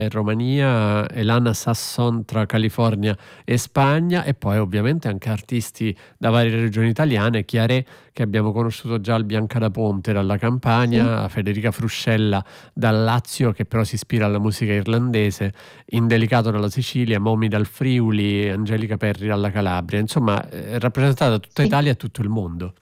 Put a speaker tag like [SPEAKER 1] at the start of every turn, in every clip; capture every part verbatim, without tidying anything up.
[SPEAKER 1] Romania, Elana Sasson tra California e Spagna, e poi ovviamente anche artisti da varie regioni italiane, Chiaré che abbiamo conosciuto già al Bianca da Ponte dalla Campania, sì. Federica Fruscella dal Lazio che però si ispira alla musica irlandese, Indelicato dalla Sicilia, Momi dal Friuli, Angelica Perri dalla Calabria, insomma è rappresentata tutta
[SPEAKER 2] sì.
[SPEAKER 1] Italia e tutto il mondo.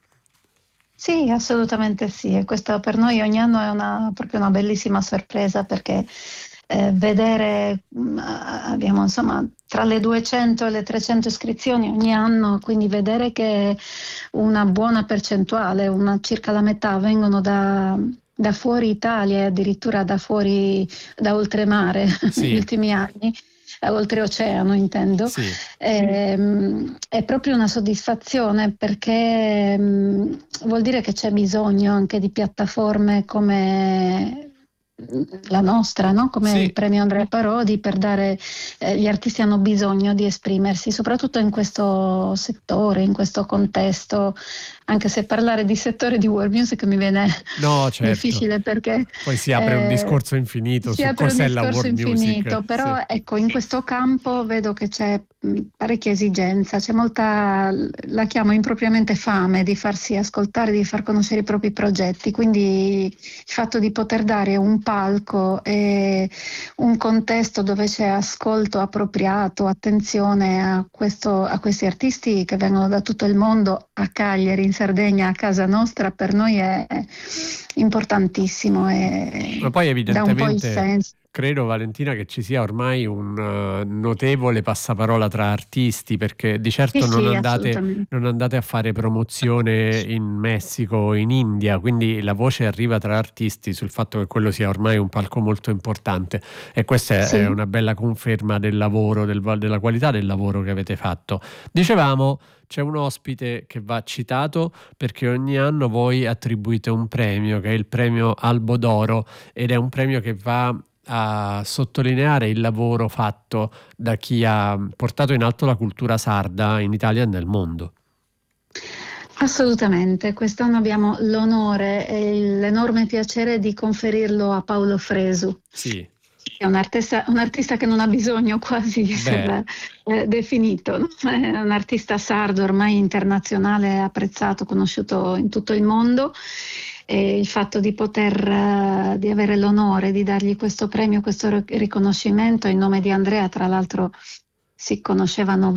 [SPEAKER 2] Sì, assolutamente sì, e questo per noi ogni anno è una, proprio una bellissima sorpresa perché eh, vedere, mh, abbiamo insomma tra le duecento e le trecento iscrizioni ogni anno, quindi vedere che una buona percentuale, una, circa la metà, vengono da, da fuori Italia e addirittura da fuori, da oltremare
[SPEAKER 1] Sì.
[SPEAKER 2] negli ultimi anni. Oltreoceano intendo,
[SPEAKER 1] Sì.
[SPEAKER 2] eh, è proprio una soddisfazione perché mh, vuol dire che c'è bisogno anche di piattaforme come la nostra, no? Come
[SPEAKER 1] Sì.
[SPEAKER 2] il premio Andrea Parodi, per dare, eh, gli artisti hanno bisogno di esprimersi, soprattutto in questo settore, in questo contesto, anche se parlare di settore di world music mi viene
[SPEAKER 1] no, certo.
[SPEAKER 2] difficile perché
[SPEAKER 1] poi si apre
[SPEAKER 2] eh,
[SPEAKER 1] un discorso infinito
[SPEAKER 2] si
[SPEAKER 1] su
[SPEAKER 2] apre
[SPEAKER 1] cos'è
[SPEAKER 2] un
[SPEAKER 1] la
[SPEAKER 2] discorso
[SPEAKER 1] world
[SPEAKER 2] infinito,
[SPEAKER 1] music.
[SPEAKER 2] però
[SPEAKER 1] Sì.
[SPEAKER 2] ecco, in questo campo vedo che c'è mh, parecchia esigenza, c'è molta, la chiamo impropriamente fame di farsi ascoltare, di far conoscere i propri progetti, quindi il fatto di poter dare un palco e un contesto dove c'è ascolto appropriato, attenzione a, questo, a questi artisti che vengono da tutto il mondo, a Cagliari, in Sardegna, a casa nostra, per noi è importantissimo e
[SPEAKER 1] ma poi
[SPEAKER 2] dà un po' il
[SPEAKER 1] evidentemente
[SPEAKER 2] senso.
[SPEAKER 1] credo, Valentina, che ci sia ormai un uh, notevole passaparola tra artisti, perché di certo
[SPEAKER 2] Sì,
[SPEAKER 1] non
[SPEAKER 2] sì,
[SPEAKER 1] andate, non andate a fare promozione in Messico o in India, quindi la voce arriva tra artisti sul fatto che quello sia ormai un palco molto importante, e questa
[SPEAKER 2] Sì.
[SPEAKER 1] è una bella conferma del lavoro, del, della qualità del lavoro che avete fatto. Dicevamo, c'è un ospite che va citato perché ogni anno voi attribuite un premio che è il premio Albo d'Oro, ed è un premio che va a sottolineare il lavoro fatto da chi ha portato in alto la cultura sarda in Italia e nel mondo.
[SPEAKER 2] Assolutamente, quest'anno abbiamo l'onore e l'enorme piacere di conferirlo a Paolo Fresu.
[SPEAKER 1] Sì.
[SPEAKER 2] È un artista, un artista che non ha bisogno quasi di essere eh, definito, no? È un artista sardo ormai internazionale, apprezzato, conosciuto in tutto il mondo, e il fatto di poter, uh, di avere l'onore di dargli questo premio, questo riconoscimento in nome di Andrea, tra l'altro si conoscevano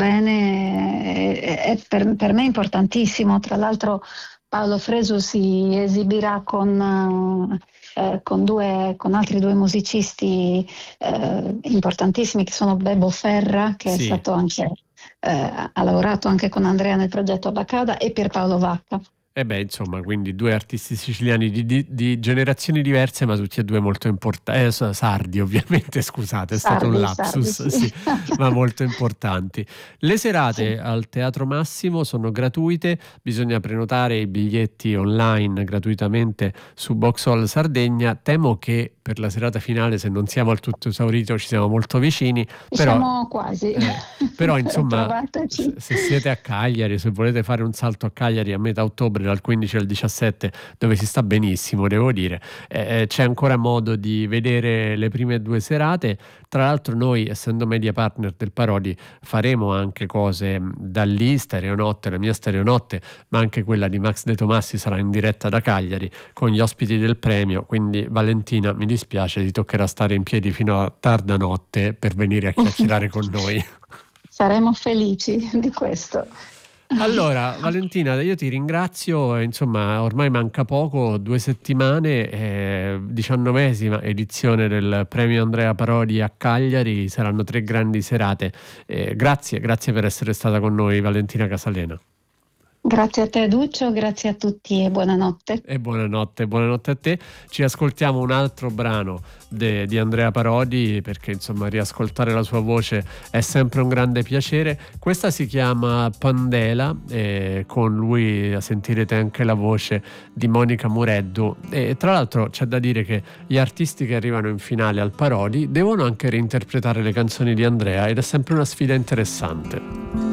[SPEAKER 2] bene, è, è per, per me importantissimo. Tra l'altro Paolo Fresu si esibirà con, uh, eh, con, due, con altri due musicisti eh, importantissimi che sono Bebo Ferra, che
[SPEAKER 1] sì.
[SPEAKER 2] è stato anche, eh, ha lavorato anche con Andrea nel progetto Abacada, e Pierpaolo Vacca.
[SPEAKER 1] E beh, insomma, quindi due artisti siciliani di, di, di generazioni diverse, ma tutti e due molto importanti, eh, sardi ovviamente, scusate, è
[SPEAKER 2] Sardi,
[SPEAKER 1] stato un lapsus,
[SPEAKER 2] sardi, sì.
[SPEAKER 1] sì, ma molto importanti. Le serate sì. al Teatro Massimo sono gratuite, bisogna prenotare i biglietti online gratuitamente su Boxhall Sardegna. Temo che per la serata finale, se non siamo al tutto esaurito, ci siamo molto vicini. Però,
[SPEAKER 2] siamo quasi.
[SPEAKER 1] Eh, però insomma, se, se siete a Cagliari, se volete fare un salto a Cagliari a metà ottobre, dal quindici al diciassette, dove si sta benissimo, devo dire, eh, c'è ancora modo di vedere le prime due serate. Tra l'altro noi, essendo media partner del Parodi, faremo anche cose da lì, Stereonotte, la mia Stereonotte, ma anche quella di Max De Tomassi sarà in diretta da Cagliari con gli ospiti del premio, quindi Valentina, mi dispiace, ti toccherà stare in piedi fino a tarda notte per venire a chiacchierare con noi.
[SPEAKER 2] Saremo felici di questo.
[SPEAKER 1] Allora, Valentina, io ti ringrazio, insomma, ormai manca poco, due settimane, eh, diciannovesima edizione del premio Andrea Parodi a Cagliari, saranno tre grandi serate. Eh, grazie, grazie per essere stata con noi, Valentina Casalena.
[SPEAKER 2] Grazie a te Duccio, grazie a tutti e buonanotte.
[SPEAKER 1] E buonanotte, buonanotte a te. Ci ascoltiamo un altro brano de, di Andrea Parodi, perché insomma riascoltare la sua voce è sempre un grande piacere. Questa si chiama Pandela, e con lui sentirete anche la voce di Monica Mureddu. E tra l'altro c'è da dire che gli artisti che arrivano in finale al Parodi devono anche reinterpretare le canzoni di Andrea, ed è sempre una sfida interessante.